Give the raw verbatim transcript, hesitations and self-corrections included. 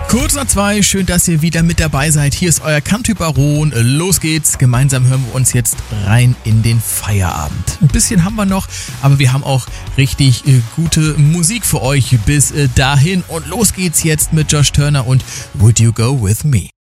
Kurz nach zwei, schön, dass ihr wieder mit dabei seid. Hier ist euer Country Baron. Los geht's. Gemeinsam hören wir uns jetzt rein in den Feierabend. Ein bisschen haben wir noch, aber wir haben auch richtig äh, gute Musik für euch bis äh, dahin. Und los geht's jetzt mit Josh Turner und Would You Go With Me?